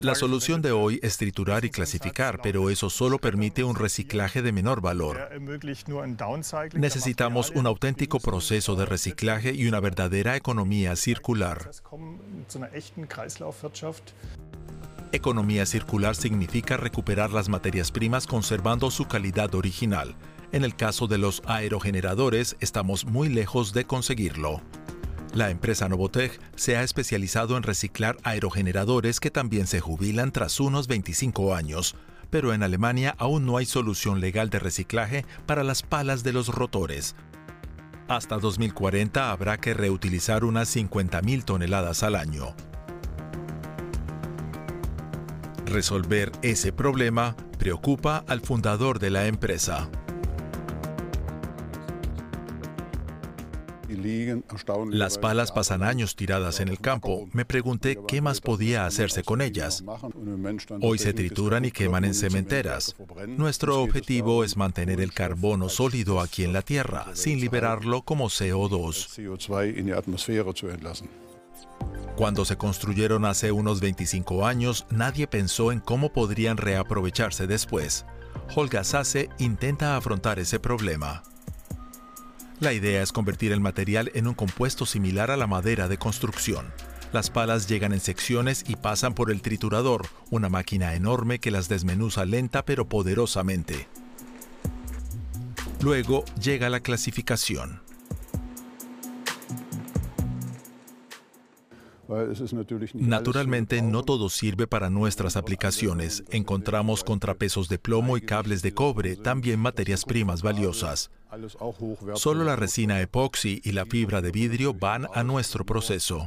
La solución de hoy es triturar y clasificar, pero eso solo permite un reciclaje de menor valor. Necesitamos un auténtico proceso de reciclaje y una verdadera economía circular. Economía circular significa recuperar las materias primas conservando su calidad original. En el caso de los aerogeneradores, estamos muy lejos de conseguirlo. La empresa Novotech se ha especializado en reciclar aerogeneradores que también se jubilan tras unos 25 años, pero en Alemania aún no hay solución legal de reciclaje para las palas de los rotores. Hasta 2040 habrá que reutilizar unas 50.000 toneladas al año. Resolver ese problema preocupa al fundador de la empresa. Las palas pasan años tiradas en el campo. Me pregunté qué más podía hacerse con ellas. Hoy se trituran y queman en cementeras. Nuestro objetivo es mantener el carbono sólido aquí en la Tierra, sin liberarlo como CO2. Cuando se construyeron hace unos 25 años, nadie pensó en cómo podrían reaprovecharse después. Holger Sasse intenta afrontar ese problema. La idea es convertir el material en un compuesto similar a la madera de construcción. Las palas llegan en secciones y pasan por el triturador, una máquina enorme que las desmenuza lenta pero poderosamente. Luego llega la clasificación. Naturalmente, no todo sirve para nuestras aplicaciones. Encontramos contrapesos de plomo y cables de cobre, también materias primas valiosas. Solo la resina epoxi y la fibra de vidrio van a nuestro proceso.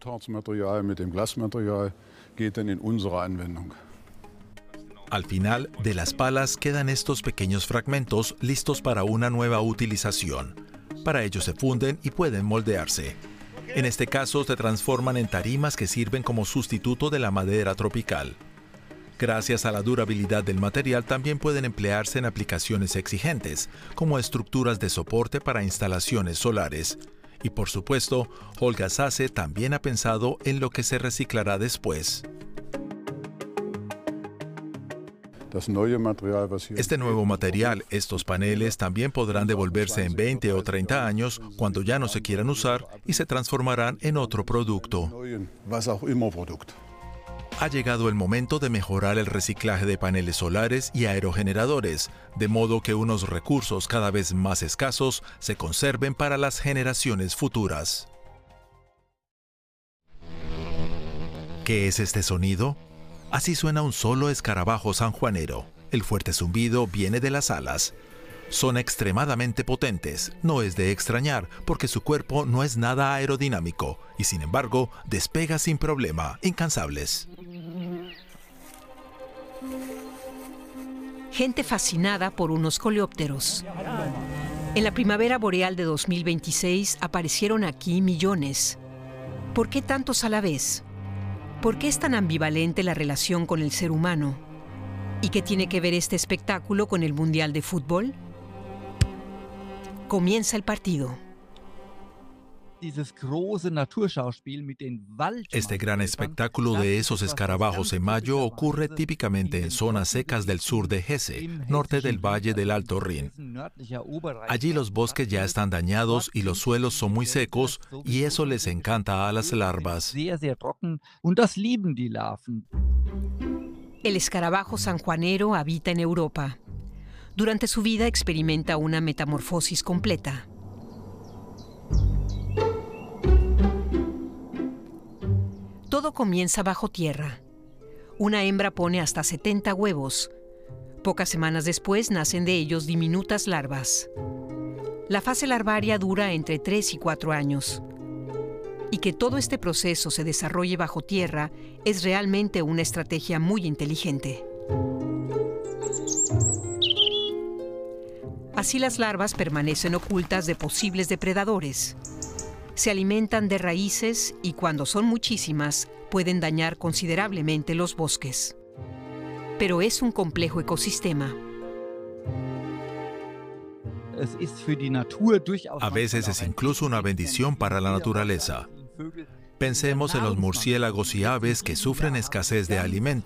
Al final, de las palas quedan estos pequeños fragmentos listos para una nueva utilización. Para ello se funden y pueden moldearse. En este caso, se transforman en tarimas que sirven como sustituto de la madera tropical. Gracias a la durabilidad del material, también pueden emplearse en aplicaciones exigentes, como estructuras de soporte para instalaciones solares. Y por supuesto, Holger Sasse también ha pensado en lo que se reciclará después. Este nuevo material, estos paneles, también podrán devolverse en 20 o 30 años cuando ya no se quieran usar y se transformarán en otro producto. Ha llegado el momento de mejorar el reciclaje de paneles solares y aerogeneradores, de modo que unos recursos cada vez más escasos se conserven para las generaciones futuras. ¿Qué es este sonido? Así suena un solo escarabajo sanjuanero. El fuerte zumbido viene de las alas. Son extremadamente potentes, no es de extrañar, porque su cuerpo no es nada aerodinámico, y sin embargo, despega sin problema, incansables. Gente fascinada por unos coleópteros. En la primavera boreal de 2026 aparecieron aquí millones. ¿Por qué tantos a la vez? ¿Por qué es tan ambivalente la relación con el ser humano? ¿Y qué tiene que ver este espectáculo con el Mundial de Fútbol? Comienza el partido. Este gran espectáculo de esos escarabajos en mayo ocurre típicamente en zonas secas del sur de Hesse, norte del valle del Alto Rin. Allí los bosques ya están dañados y los suelos son muy secos, y eso les encanta a las larvas. El escarabajo sanjuanero habita en Europa. Durante su vida experimenta una metamorfosis completa. Todo comienza bajo tierra. Una hembra pone hasta 70 huevos. Pocas semanas después nacen de ellos diminutas larvas. La fase larvaria dura entre 3 y 4 años. Y que todo este proceso se desarrolle bajo tierra es realmente una estrategia muy inteligente. Así las larvas permanecen ocultas de posibles depredadores. Se alimentan de raíces y cuando son muchísimas pueden dañar considerablemente los bosques. Pero es un complejo ecosistema. A veces es incluso una bendición para la naturaleza. Pensemos en los murciélagos y aves que sufren escasez de alimentos.